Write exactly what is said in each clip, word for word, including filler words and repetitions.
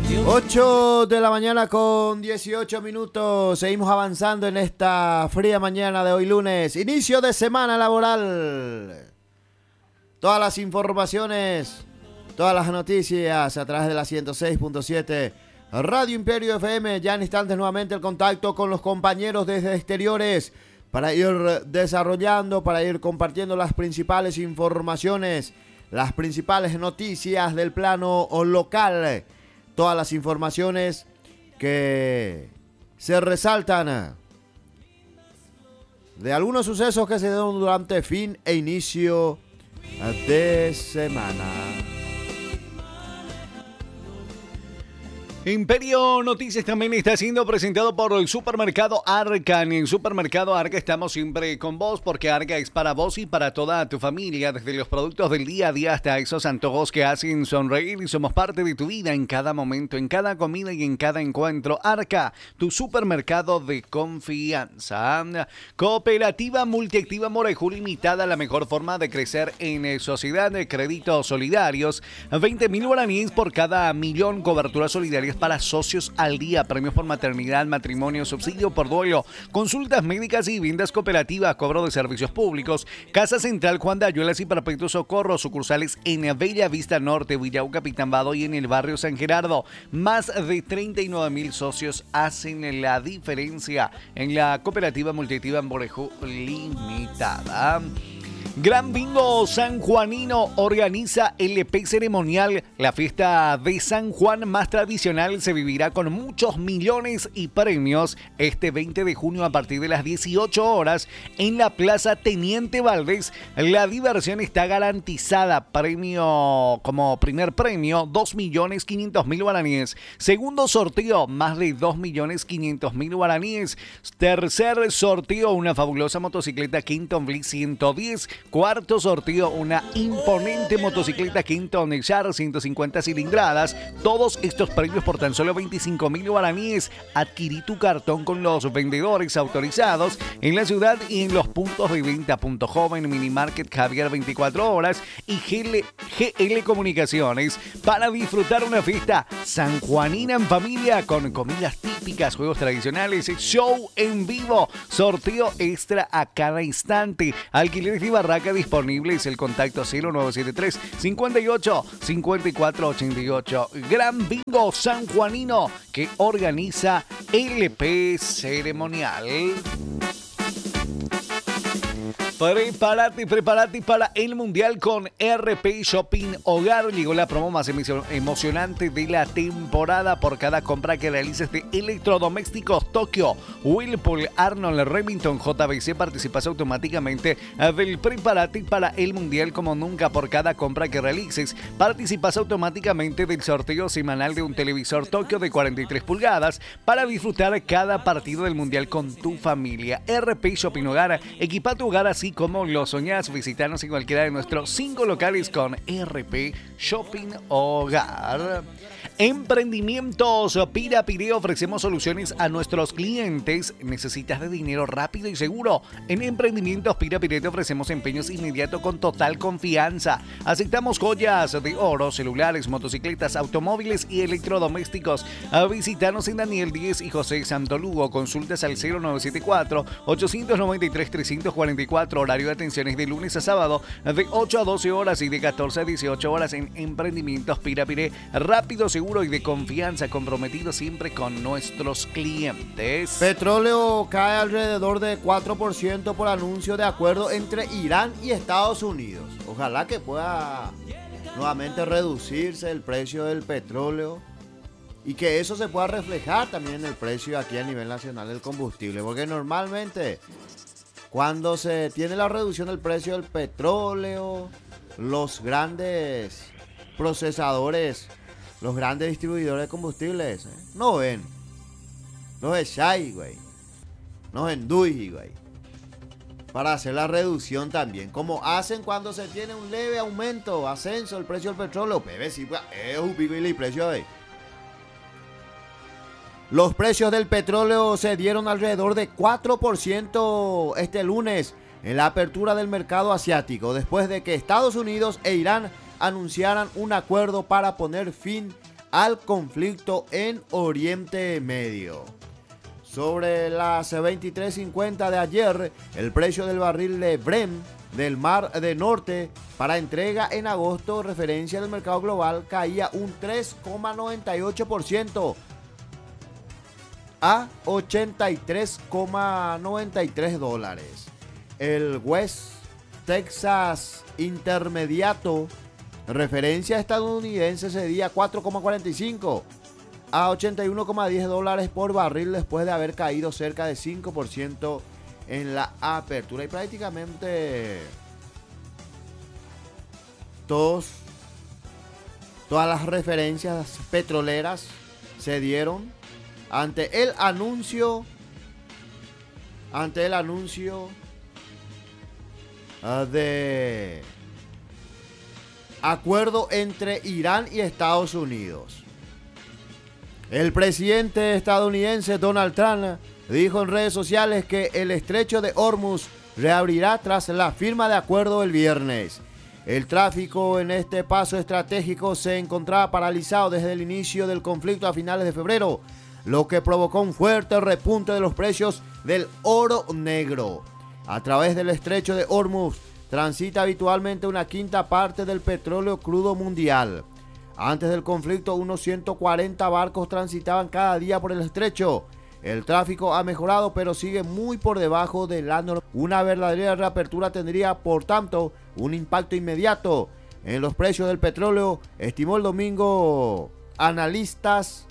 ocho de la mañana con dieciocho minutos. Seguimos avanzando en esta fría mañana de hoy lunes. Inicio de semana laboral. Todas las informaciones, todas las noticias a través de la ciento seis punto siete Radio Imperio F M. Ya en instantes nuevamente el contacto con los compañeros desde exteriores para ir desarrollando, para ir compartiendo las principales informaciones, las principales noticias del plano local. Todas las informaciones que se resaltan de algunos sucesos que se dieron durante fin e inicio de semana. Imperio Noticias también está siendo presentado por el Supermercado Arca. En el Supermercado Arca estamos siempre con vos, porque Arca es para vos y para toda tu familia, desde los productos del día a día hasta esos antojos que hacen sonreír, y somos parte de tu vida en cada momento, en cada comida y en cada encuentro. Arca, tu supermercado de confianza. Cooperativa Multiactiva Morejú Limitada, la mejor forma de crecer en sociedad. De créditos solidarios, veinte mil guaraníes por cada millón, coberturas solidarias para socios al día, premios por maternidad, matrimonio, subsidio por duelo, consultas médicas y viviendas cooperativas, cobro de servicios públicos. Casa Central Juan de Ayuelas y Perpetuo Socorro, sucursales en Bella Vista Norte, Villau, Capitán Bado y en el barrio San Gerardo. Más de treinta y nueve mil socios hacen la diferencia en la Cooperativa Multiactiva Morejú Limitada. Gran Bingo Sanjuanino organiza el L P ceremonial. La fiesta de San Juan más tradicional se vivirá con muchos millones y premios este veinte de junio a partir de las dieciocho horas en la Plaza Teniente Valdés. La diversión está garantizada. Premio como primer premio, dos millones quinientos mil guaraníes. Segundo sorteo, más de dos millones quinientos mil guaraníes. Tercer sorteo, una fabulosa motocicleta Kenton Bliss ciento diez. Cuarto sorteo, una imponente motocicleta Kenton Char ciento cincuenta cilindradas. Todos estos premios por tan solo veinticinco mil guaraníes. Adquirí tu cartón con los vendedores autorizados en la ciudad y en los puntos de venta Punto Joven, Minimarket, Javier veinticuatro horas y G L Comunicaciones, para disfrutar una fiesta sanjuanina en familia con comidas típicas, juegos tradicionales, show en vivo, sorteo extra a cada instante. Alquileres y barracas disponibles. El contacto cero nueve siete tres, cincuenta y ocho, cincuenta y cuatro ochenta y ocho. Gran Bingo Sanjuanino que organiza L P ceremonial. Prepárate, prepárate para el Mundial con R P Shopping Hogar. Llegó la promo más emocionante de la temporada. Por cada compra que realices de electrodomésticos Tokio, Whirlpool, Arnold, Remington, J B C, participas automáticamente del Prepárate para el Mundial como nunca. Por cada compra que realices, participas automáticamente del sorteo semanal de un televisor Tokio de cuarenta y tres pulgadas para disfrutar cada partido del Mundial con tu familia. R P Shopping Hogar, equipa tu hogar así como lo soñás. Visítanos en cualquiera de nuestros cinco locales con R P Shopping Hogar. Emprendimientos Pirapiré, ofrecemos soluciones a nuestros clientes. ¿Necesitas de dinero rápido y seguro? En Emprendimientos Pirapiré te ofrecemos empeños inmediatos con total confianza. Aceptamos joyas de oro, celulares, motocicletas, automóviles y electrodomésticos. Visítanos en Daniel diez y José Santo Lugo. Consultas al cero nueve siete cuatro, ocho nueve tres, tres cuatro cuatro. Horario de atenciones de lunes a sábado de ocho a doce horas y de catorce a dieciocho horas en Emprendimientos Pirapiré. Rápido, seguro y de confianza, comprometido siempre con nuestros clientes. Petróleo cae alrededor de cuatro por ciento por anuncio de acuerdo entre Irán y Estados Unidos. Ojalá que pueda nuevamente reducirse el precio del petróleo y que eso se pueda reflejar también en el precio aquí a nivel nacional del combustible, porque normalmente cuando se tiene la reducción del precio del petróleo, los grandes procesadores, los grandes distribuidores de combustibles, ¿eh? no ven. Los echáis, güey. Los enduy, güey. Para hacer la reducción también. Como hacen cuando se tiene un leve aumento, ascenso del precio del petróleo. Bebé, sí, es un pico y el precio, güey. Los precios del petróleo se dieron alrededor de cuatro por ciento este lunes en la apertura del mercado asiático, después de que Estados Unidos e Irán anunciaran un acuerdo para poner fin al conflicto en Oriente Medio. Sobre las veintitrés cincuenta de ayer, el precio del barril de Brent del Mar del Norte para entrega en agosto, referencia del mercado global, caía un tres coma noventa y ocho por ciento a ochenta y tres coma noventa y tres dólares. El West Texas Intermediato, referencia estadounidense, cedía cuatro coma cuarenta y cinco a ochenta y uno coma diez dólares por barril después de haber caído cerca de cinco por ciento en la apertura. Y prácticamente todos, todas las referencias petroleras se dieron ante el anuncio ante el anuncio uh, de acuerdo entre Irán y Estados Unidos. El presidente estadounidense Donald Trump dijo en redes sociales que el estrecho de Hormuz reabrirá tras la firma de acuerdo el viernes. El tráfico en este paso estratégico se encontraba paralizado desde el inicio del conflicto a finales de febrero, lo que provocó un fuerte repunte de los precios del oro negro. A través del estrecho de Hormuz transita habitualmente una quinta parte del petróleo crudo mundial. Antes del conflicto, unos ciento cuarenta barcos transitaban cada día por el estrecho. El tráfico ha mejorado, pero sigue muy por debajo de la norma. Una verdadera reapertura tendría, por tanto, un impacto inmediato en los precios del petróleo, estimó el domingo analistas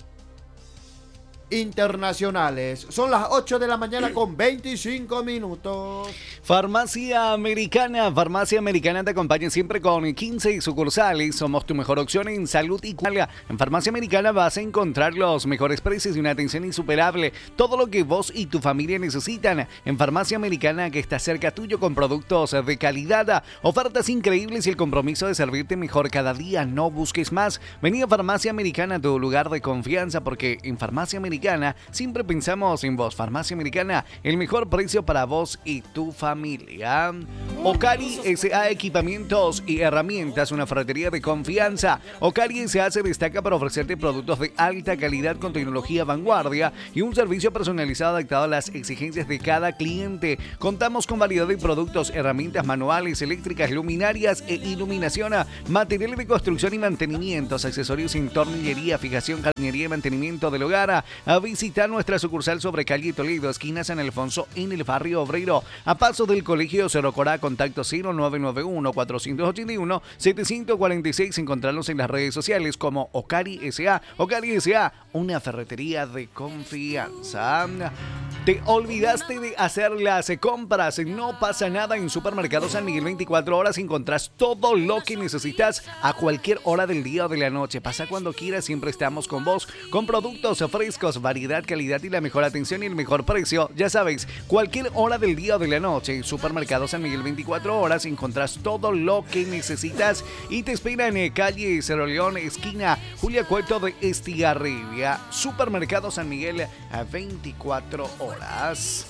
internacionales. Son las ocho de la mañana con veinticinco minutos. Farmacia Americana. Farmacia Americana te acompaña siempre con quince sucursales. Somos tu mejor opción en salud y calidad. En Farmacia Americana vas a encontrar los mejores precios y una atención insuperable. Todo lo que vos y tu familia necesitan. En Farmacia Americana, que está cerca tuyo con productos de calidad, ofertas increíbles y el compromiso de servirte mejor cada día. No busques más. Vení a Farmacia Americana, tu lugar de confianza, porque en Farmacia Americana siempre pensamos en vos. Farmacia Americana, el mejor precio para vos y tu familia. Ocari S A Equipamientos y Herramientas, una ferretería de confianza. Ocari S A se destaca por ofrecerte productos de alta calidad con tecnología vanguardia y un servicio personalizado adaptado a las exigencias de cada cliente. Contamos con variedad de productos, herramientas manuales, eléctricas, luminarias e iluminación, materiales de construcción y mantenimientos, accesorios en tornillería, fijación, jardinería y mantenimiento del hogar. A visitar nuestra sucursal sobre calle Toledo, esquina San Alfonso, en el barrio Obrero, a paso del Colegio Cerro Corá. Contacto cero nueve nueve uno, cuatro ocho uno, siete cuatro seis. Encontrarlos en las redes sociales como Ocari S A. Ocari S A, una ferretería de confianza. ¿Te olvidaste de hacer las compras? No pasa nada. En Supermercado San Miguel, veinticuatro horas encontrás todo lo que necesitas a cualquier hora del día o de la noche. Pasa cuando quieras, siempre estamos con vos, con productos frescos, variedad, calidad y la mejor atención y el mejor precio. Ya sabes, cualquier hora del día o de la noche, en Supermercado San Miguel, veinticuatro horas encontrás todo lo que necesitas y te espera en calle Cerro León, esquina Julia Cueto de Estigarribia. Supermercado San Miguel, a veinticuatro horas.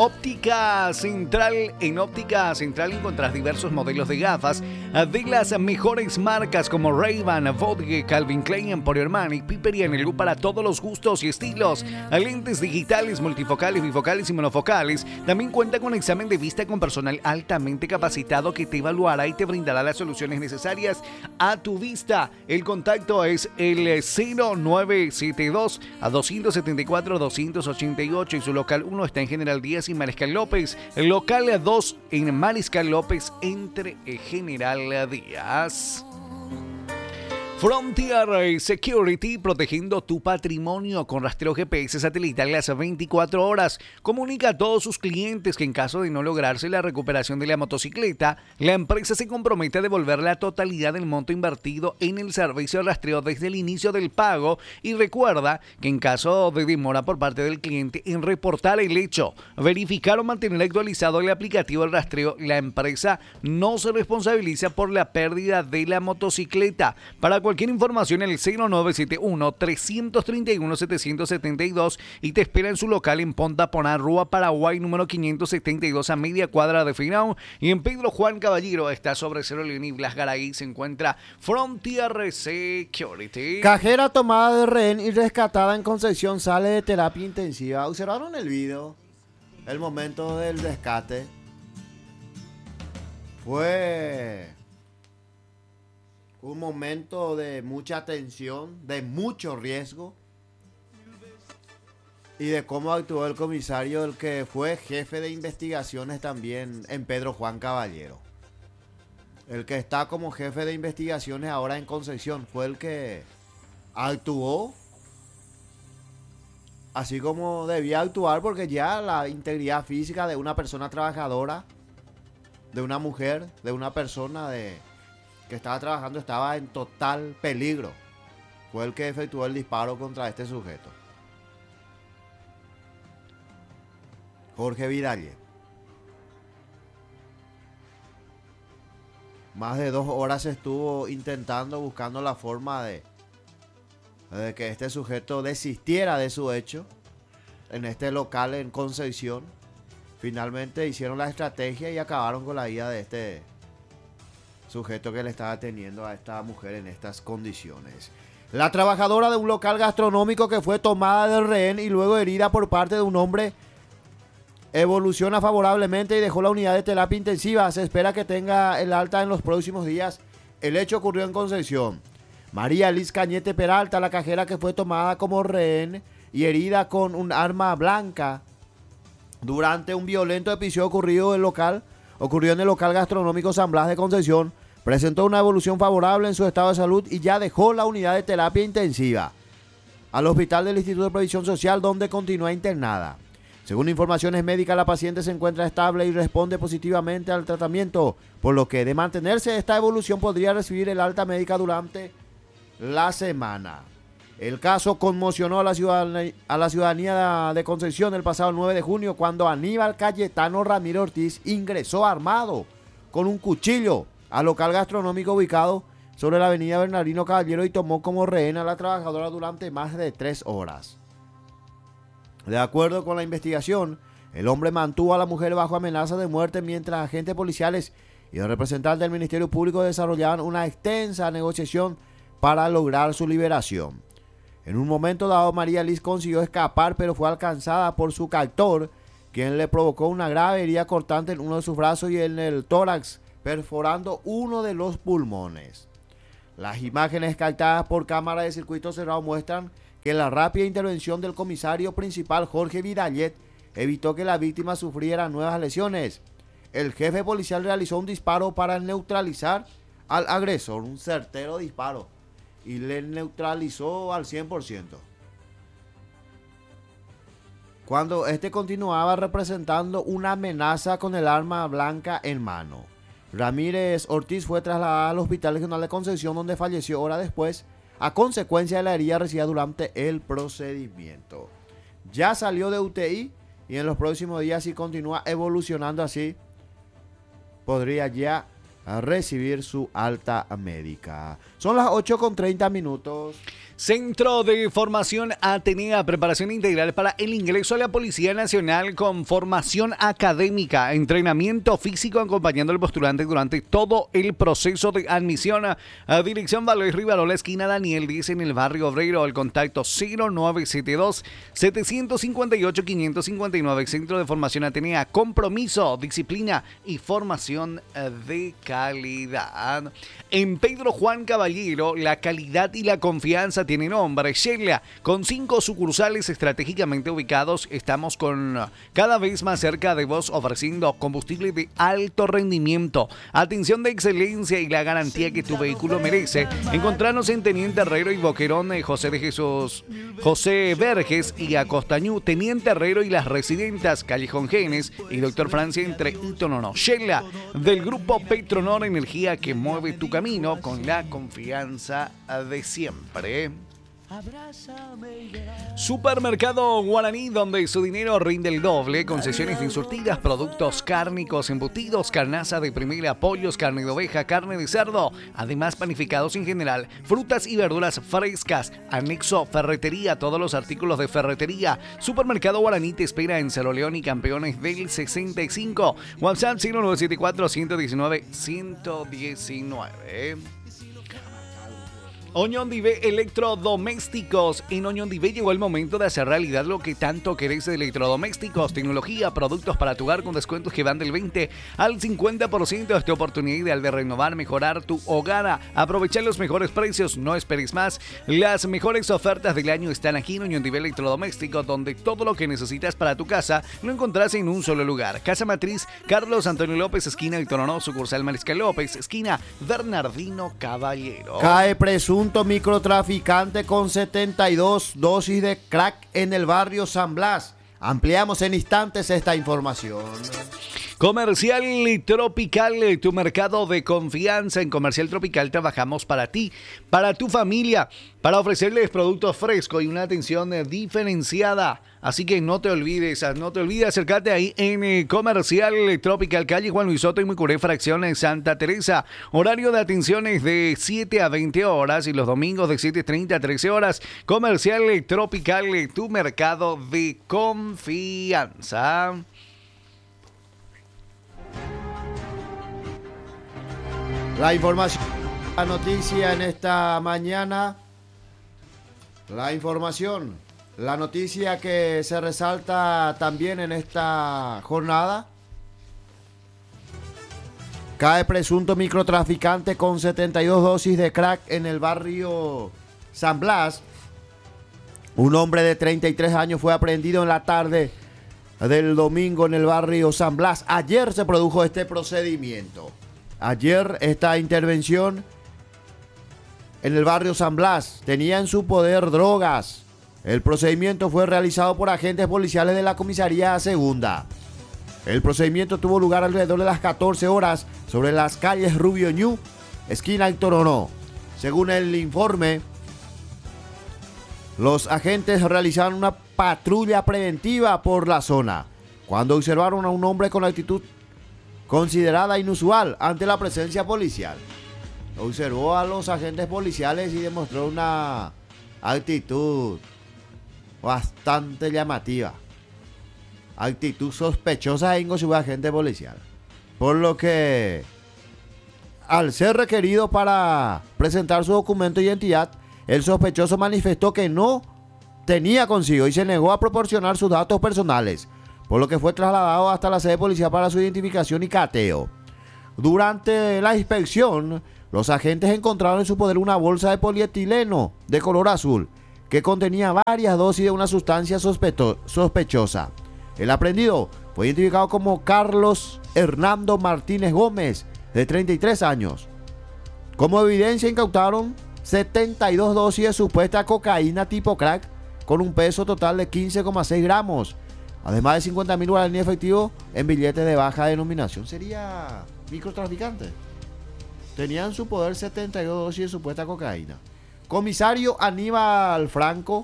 Óptica Central. En Óptica Central encontrás diversos modelos de gafas de las mejores marcas como Ray-Ban, Vogue, Calvin Klein, Emporio Armani, Piper y Anelú para todos los gustos y estilos. Lentes digitales, multifocales, bifocales y monofocales. También cuenta con examen de vista con personal altamente capacitado que te evaluará y te brindará las soluciones necesarias a tu vista. El contacto es el cero nueve siete dos a dos siete cuatro dos ocho ocho y su local uno está en General Díaz y Mariscal López, el local dos en Mariscal López entre General Díaz. Frontier Security, protegiendo tu patrimonio con rastreo G P S satelital las veinticuatro horas. Comunica a todos sus clientes que en caso de no lograrse la recuperación de la motocicleta, la empresa se compromete a devolver la totalidad del monto invertido en el servicio de rastreo desde el inicio del pago. Y recuerda que en caso de demora por parte del cliente en reportar el hecho, verificar o mantener actualizado el aplicativo de rastreo, la empresa no se responsabiliza por la pérdida de la motocicleta. Para cualquier información el cero nueve siete uno, tres tres uno, siete siete dos y te espera en su local en Ponta Poná, Rúa Paraguay, número quinientos setenta y dos, a media cuadra de Finau. Y en Pedro Juan Caballero está sobre Cero Leoní Blas Garay, se encuentra Frontier Security. Cajera tomada de rehén y rescatada en Concepción sale de terapia intensiva. ¿Observaron el video? El momento del rescate fue un momento de mucha tensión, de mucho riesgo y de cómo actuó el comisario, el que fue jefe de investigaciones también en Pedro Juan Caballero. El que está como jefe de investigaciones ahora en Concepción fue el que actuó así como debía actuar, porque ya la integridad física de una persona trabajadora, de una mujer, de una persona de, que estaba trabajando estaba en total peligro. Fue el que efectuó el disparo contra este sujeto. Jorge Vidallet. Más de dos horas estuvo intentando, buscando la forma de, de que este sujeto desistiera de su hecho en este local en Concepción. Finalmente hicieron la estrategia y acabaron con la vida de este sujeto que le estaba teniendo a esta mujer en estas condiciones. La trabajadora de un local gastronómico que fue tomada de rehén y luego herida por parte de un hombre evoluciona favorablemente y dejó la unidad de terapia intensiva. Se espera que tenga el alta en los próximos días. El hecho ocurrió en Concepción. María Liz Cañete Peralta, la cajera que fue tomada como rehén y herida con un arma blanca durante un violento episodio ocurrido en el local, ocurrió en el local gastronómico San Blas de Concepción, presentó una evolución favorable en su estado de salud y ya dejó la unidad de terapia intensiva al hospital del Instituto de Previsión Social, donde continúa internada. Según informaciones médicas, la paciente se encuentra estable y responde positivamente al tratamiento, por lo que de mantenerse esta evolución podría recibir el alta médica durante la semana. El caso conmocionó a la ciudadanía, a la ciudadanía de Concepción el pasado nueve de junio, cuando Aníbal Cayetano Ramírez Ortiz ingresó armado con un cuchillo al local gastronómico ubicado sobre la avenida Bernardino Caballero y tomó como rehén a la trabajadora durante más de tres horas. De acuerdo con la investigación, el hombre mantuvo a la mujer bajo amenaza de muerte mientras agentes policiales y el representante del Ministerio Público desarrollaban una extensa negociación para lograr su liberación. En un momento dado, María Liz consiguió escapar, pero fue alcanzada por su captor, quien le provocó una grave herida cortante en uno de sus brazos y en el tórax, perforando uno de los pulmones. Las imágenes captadas por cámara de circuito cerrado muestran que la rápida intervención del comisario principal Jorge Vidallet evitó que la víctima sufriera nuevas lesiones. El jefe policial realizó un disparo para neutralizar al agresor, un certero disparo, y le neutralizó al cien por ciento. Cuando este continuaba representando una amenaza con el arma blanca en mano. Ramírez Ortiz fue trasladada al Hospital Regional de Concepción, donde falleció horas después a consecuencia de la herida recibida durante el procedimiento. Ya salió de U T I y en los próximos días, si continúa evolucionando así, podría ya recibir su alta médica. Son las ocho con treinta minutos. Centro de Formación Atenea, preparación integral para el ingreso a la Policía Nacional con formación académica, entrenamiento físico acompañando al postulante durante todo el proceso de admisión. A dirección Valdés Rivarola, esquina Daniel Díez, en el barrio Obrero. El contacto cero nueve siete dos, siete cinco ocho, cinco cinco nueve. Centro de Formación Atenea, compromiso, disciplina y formación de calidad. En Pedro Juan Caballero, la calidad y la confianza tiene nombre. Shella, con cinco sucursales estratégicamente ubicados, estamos con cada vez más cerca de vos, ofreciendo combustible de alto rendimiento, atención de excelencia y la garantía que tu vehículo merece. Encontrarnos en Teniente Herrero y Boquerón, José de Jesús, José Verges y Acostañú, Teniente Herrero y las Residentas, Callejón Genes y Doctor Francia entre Itonono. Shella, del grupo Petronor, energía que mueve tu camino con la confianza de siempre. Supermercado Guaraní, donde su dinero rinde el doble. Concesiones de surtidas, productos cárnicos, embutidos, carnaza de primera, pollos, carne de oveja, carne de cerdo. Además, panificados en general, frutas y verduras frescas. Anexo ferretería, todos los artículos de ferretería. Supermercado Guaraní te espera en Cerro León y Campeones del sesenta y cinco. WhatsApp cero nueve siete cuatro, uno uno nueve, uno uno nueve. Oñondivé Electrodomésticos. En Oñondivé llegó el momento de hacer realidad lo que tanto querés de electrodomésticos, tecnología, productos para tu hogar con descuentos que van del veinte al cincuenta por ciento. Esta oportunidad ideal de renovar, mejorar tu hogar. Aprovechar los mejores precios, no esperes más. Las mejores ofertas del año están aquí en Oñondivé Electrodomésticos, donde todo lo que necesitas para tu casa lo encontrás en un solo lugar. Casa Matriz, Carlos Antonio López, esquina El Toronó, sucursal Mariscal López, esquina Bernardino Caballero. Cae presunto microtraficante con setenta y dos dosis de crack en el barrio San Blas. Ampliamos en instantes esta información. Comercial Tropical, tu mercado de confianza. En Comercial Tropical trabajamos para ti, para tu familia, para ofrecerles productos frescos y una atención diferenciada. Así que no te olvides, no te olvides acercarte ahí en Comercial Tropical, calle Juan Luis Soto y Mucuré, fracción en Santa Teresa. Horario de atenciones de siete a veinte horas y los domingos de siete treinta a trece horas. Comercial Tropical, tu mercado de confianza. La información, la noticia en esta mañana, la información, la noticia que se resalta también en esta jornada. Cae presunto microtraficante con setenta y dos dosis de crack en el barrio San Blas. Un hombre de treinta y tres años fue aprehendido en la tarde del domingo en el barrio San Blas. Ayer se produjo este procedimiento. Ayer esta intervención en el barrio San Blas tenía en su poder drogas. El procedimiento fue realizado por agentes policiales de la comisaría segunda. El procedimiento tuvo lugar alrededor de las catorce horas sobre las calles Rubio Ñu, esquina El Toronó. Según el informe, los agentes realizaron una patrulla preventiva por la zona cuando observaron a un hombre con actitud considerada inusual ante la presencia policial. Observó a los agentes policiales y demostró una actitud bastante llamativa. Actitud sospechosa en su agente policial. Por lo que, al ser requerido para presentar su documento de identidad, el sospechoso manifestó que no tenía consigo y se negó a proporcionar sus datos personales, por lo que fue trasladado hasta la sede policial para su identificación y cateo. Durante la inspección, los agentes encontraron en su poder una bolsa de polietileno de color azul que contenía varias dosis de una sustancia sospecho- sospechosa. El aprehendido fue identificado como Carlos Hernando Martínez Gómez, de treinta y tres años. Como evidencia incautaron setenta y dos dosis de supuesta cocaína tipo crack con un peso total de quince coma seis gramos. Además de cincuenta mil guaraníes efectivos en billetes de baja denominación. ¿Sería microtraficante? Tenía en su poder setenta y dos dosis de supuesta cocaína. Comisario Aníbal Franco,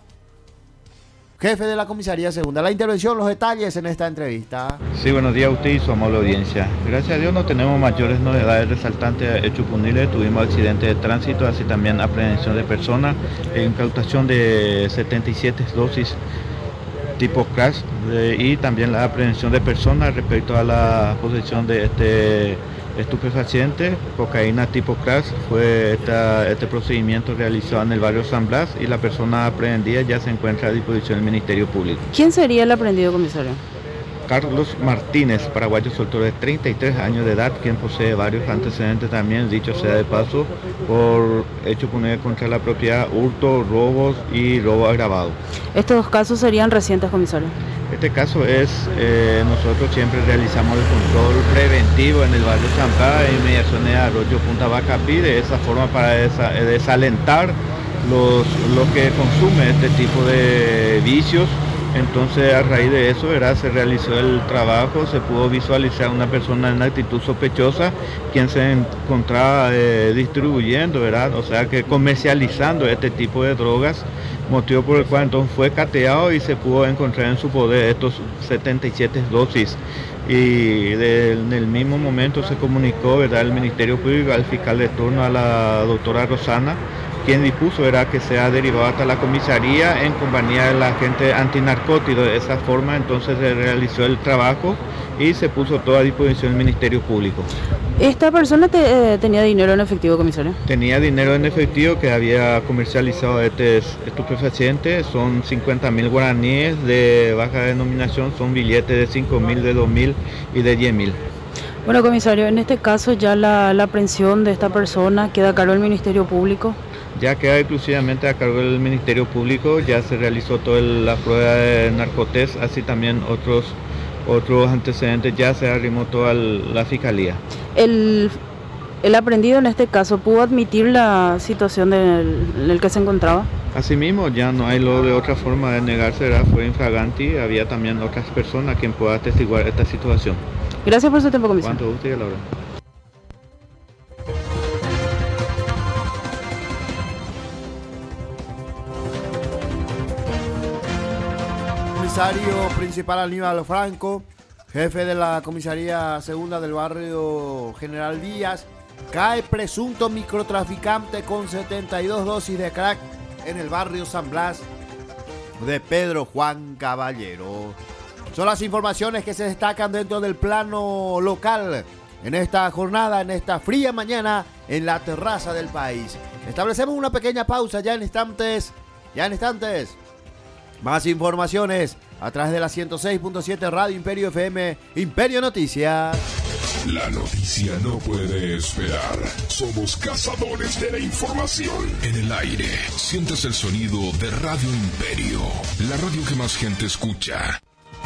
jefe de la comisaría segunda. La intervención, los detalles en esta entrevista. Sí, buenos días a usted y su amable audiencia. Gracias a Dios no tenemos mayores novedades resaltantes a hechos punibles. Tuvimos accidentes de tránsito, así también aprehensión de personas, incautación de setenta y siete dosis tipo crack eh, y también la aprehensión de personas respecto a la posesión de este estupefaciente, cocaína tipo crack. Fue esta, este procedimiento realizado en el barrio San Blas y la persona aprehendida ya se encuentra a disposición del Ministerio Público. ¿Quién sería el aprehendido, comisario? Carlos Martínez, paraguayo soltero de treinta y tres años de edad, quien posee varios antecedentes también, dicho sea de paso, por hecho punible contra la propiedad, hurto, robos y robo agravado. ¿Estos dos casos serían recientes, comisario? Este caso es, eh, nosotros siempre realizamos el control preventivo en el barrio Champá, en inmediaciones de Arroyo Punta Bacapí, de esa forma para desa, desalentar los, los que consumen este tipo de vicios. Entonces, a raíz de eso, ¿verdad?, se realizó el trabajo, se pudo visualizar una persona en actitud sospechosa, quien se encontraba eh, distribuyendo, ¿verdad?, o sea, que comercializando este tipo de drogas motivo por el cual entonces fue cateado y se pudo encontrar en su poder estos setenta y siete dosis. Y de, en el mismo momento se comunicó, ¿verdad?, el Ministerio Público al fiscal de turno, a la doctora Rosana, quien dispuso, ¿verdad?, que sea derivado hasta la comisaría en compañía de la agente antinarcótico. De esa forma entonces se realizó el trabajo y se puso todo a disposición del Ministerio Público. ¿Esta persona te, eh, tenía dinero en efectivo, comisario? Tenía dinero en efectivo que había comercializado este estupefaciente. Son cincuenta mil guaraníes de baja denominación, son billetes de cinco mil, de dos mil y de diez mil. Bueno, comisario, en este caso ya la, la aprehensión de esta persona queda a cargo del Ministerio Público. Ya queda exclusivamente a cargo del Ministerio Público, ya se realizó toda la prueba de narcotest, así también otros otros antecedentes, ya se arrimó toda la fiscalía. El, el aprehendido en este caso, ¿pudo admitir la situación del, en el que se encontraba? Asimismo, ya no hay lo de otra forma de negarse, ¿verdad? Fue infraganti, había también otras personas quien pueda atestiguar esta situación. Gracias por su tiempo, comisario. Cuanto guste y a la hora. Comisario principal Aníbal Franco, jefe de la comisaría segunda del barrio General Díaz, cae presunto microtraficante con setenta y dos dosis de crack en el barrio San Blas de Pedro Juan Caballero. Son las informaciones que se destacan dentro del plano local en esta jornada, en esta fría mañana en la terraza del país. Establecemos una pequeña pausa ya en instantes, ya en instantes. Más informaciones a través de la ciento seis punto siete Radio Imperio F M, Imperio Noticias. La noticia no puede esperar. Somos cazadores de la información. En el aire, sientes el sonido de Radio Imperio, la radio que más gente escucha.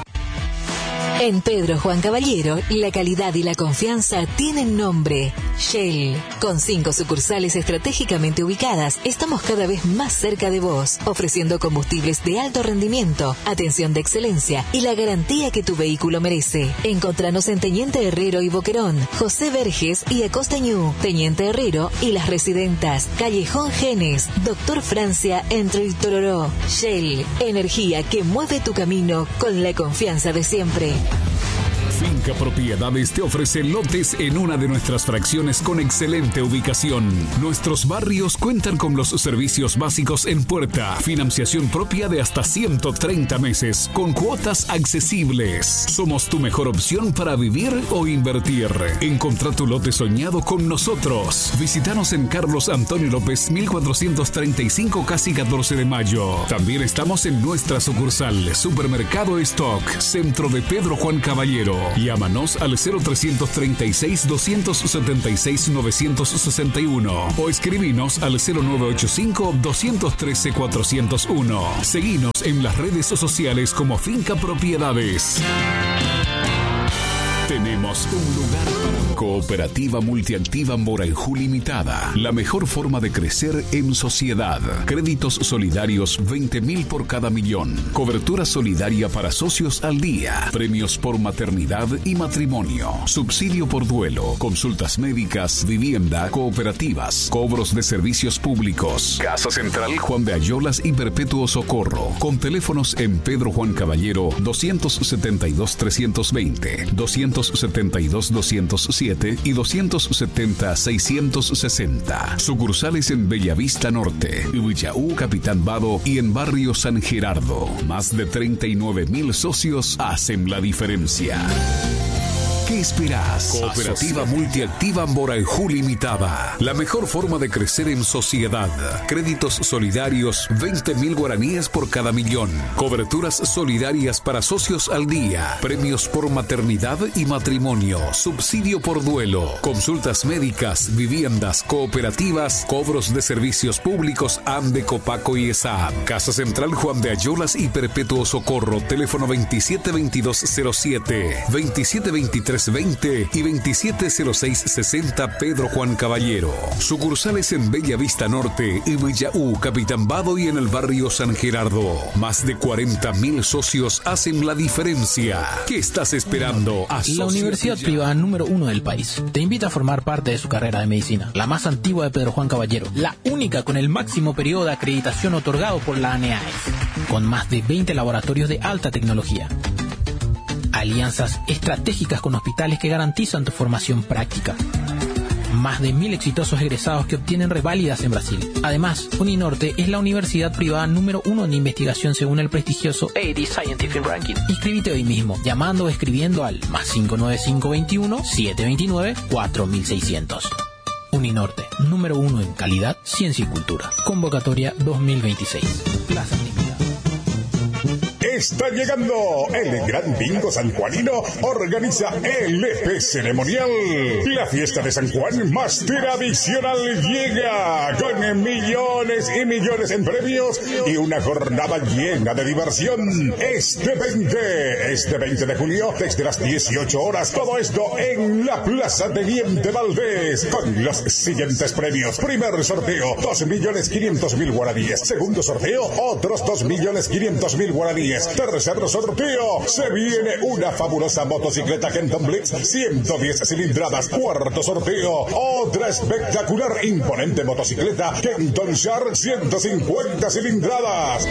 En Pedro Juan Caballero, la calidad y la confianza tienen nombre. Shell. Con cinco sucursales estratégicamente ubicadas, estamos cada vez más cerca de vos, ofreciendo combustibles de alto rendimiento, atención de excelencia y la garantía que tu vehículo merece. Encontranos en Teniente Herrero y Boquerón, José Verges y Acostañú, Teniente Herrero y Las Residentas, Callejón Genes, Doctor Francia, entre el Tororó. Shell. Energía que mueve tu camino con la confianza de siempre. Finca Propiedades te ofrece lotes en una de nuestras fracciones con excelente ubicación. Nuestros barrios cuentan con los servicios básicos en puerta, financiación propia de hasta ciento treinta meses, con cuotas accesibles. Somos tu mejor opción para vivir o invertir. Encontrá tu lote soñado con nosotros. Visítanos en Carlos Antonio López mil cuatrocientos treinta y cinco, casi catorce de mayo. También estamos en nuestra sucursal Supermercado Stock, centro de Pedro Juan Caballero. Llámanos al cero trescientos treinta y seis, doscientos setenta y seis, novecientos sesenta y uno o escribinos al cero nueve ochenta y cinco, doscientos trece, cuatrocientos uno. Seguinos en las redes sociales como Finca Propiedades. Tenemos un lugar para... Cooperativa Multiactiva Moraenjú Limitada. La mejor forma de crecer en sociedad. Créditos solidarios veinte mil por cada millón. Cobertura solidaria para socios al día. Premios por maternidad y matrimonio. Subsidio por duelo. Consultas médicas, vivienda, cooperativas. Cobros de servicios públicos. Casa Central Juan de Ayolas y Perpetuo Socorro. Con teléfonos en Pedro Juan Caballero doscientos setenta y dos, trescientos veinte, doscientos setenta y dos, doscientos siete y doscientos setenta, seiscientos sesenta. Sucursales en Bellavista Norte, Villaú, Capitán Vado y en Barrio San Gerardo. Más de treinta y nueve mil socios hacen la diferencia. ¿Qué esperás? Cooperativa Multiactiva Moraenjú Limitada. La mejor forma de crecer en sociedad. Créditos solidarios veinte mil guaraníes por cada millón. Coberturas solidarias para socios al día. Premios por maternidad y matrimonio. Subsidio por duelo. Consultas médicas, viviendas, cooperativas. Cobros de servicios públicos ANDE, Copaco y ESAD. Casa Central Juan de Ayolas y Perpetuo Socorro. Teléfono veintisiete veintidós cero siete, veintisiete veintitrés veintitrés veinte y veintisiete cero seis sesenta Pedro Juan Caballero. Sucursales en Bella Vista Norte y Villaú, Capitán Bado y en el barrio San Gerardo. Más de cuarenta mil socios hacen la diferencia. ¿Qué estás esperando? La universidad privada número uno del país te invita a formar parte de su carrera de medicina, la más antigua de Pedro Juan Caballero, la única con el máximo periodo de acreditación otorgado por la ANEAES, con más de veinte laboratorios de alta tecnología. Alianzas estratégicas con hospitales que garantizan tu formación práctica. Más de mil exitosos egresados que obtienen reválidas en Brasil. Además, Uninorte es la universidad privada número uno en investigación según el prestigioso A D Scientific Ranking. Inscríbete hoy mismo, llamando o escribiendo al más cinco nueve cinco veintiuno, setecientos veintinueve, cuatro mil seiscientos. Uninorte, número uno en calidad, ciencia y cultura. Convocatoria dos mil veintiséis. Plaza limitada. Está llegando el Gran Bingo Sanjuanino. Organiza el E P Ceremonial. La fiesta de San Juan más tradicional llega con millones y millones en premios y una jornada llena de diversión. Este veinte, este veinte de julio, desde las dieciocho horas, todo esto en la Plaza de Diente Valdés, con los siguientes premios. Primer sorteo, dos millones quinientos mil guaraníes. Segundo sorteo, otros dos millones quinientos mil guaraníes. Tercer sorteo, se viene una fabulosa motocicleta Kenton Blitz, ciento diez cilindradas. Cuarto sorteo, otra espectacular, imponente motocicleta Kenton Shark, ciento cincuenta cilindradas.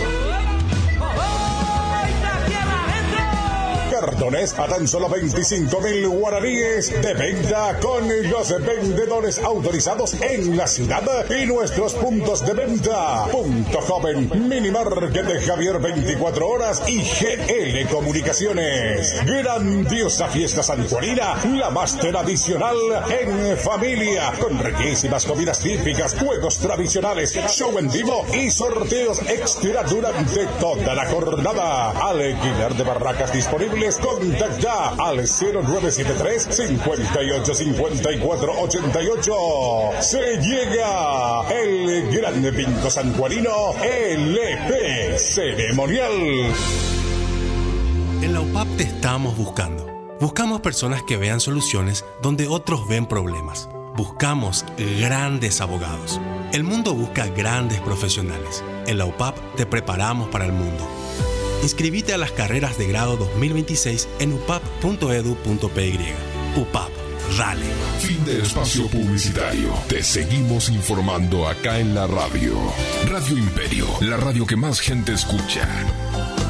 Cartones a tan solo veinticinco mil guaraníes de venta con los vendedores autorizados en la ciudad y nuestros puntos de venta. Punto Joven, Minimarket de Javier veinticuatro horas y G L Comunicaciones. Grandiosa fiesta sanjuanina, la más tradicional en familia, con riquísimas comidas típicas, juegos tradicionales, show en vivo y sorteos extra durante toda la jornada. Alquiler de barracas disponibles. Contacta al cero nueve siete tres, cincuenta y ocho, cincuenta y cuatro, ochenta y ocho. Se llega el Gran Bingo Sanjuanino, el E P Ceremonial. En la U P A P te estamos buscando. Buscamos personas que vean soluciones donde otros ven problemas. Buscamos grandes abogados. El mundo busca grandes profesionales. En la U P A P te preparamos para el mundo. Inscribite a las carreras de grado dos mil veintiséis en u p a p punto e d u punto p y. U P A P, dale. Fin de espacio publicitario. Te seguimos informando acá en la radio. Radio Imperio, la radio que más gente escucha.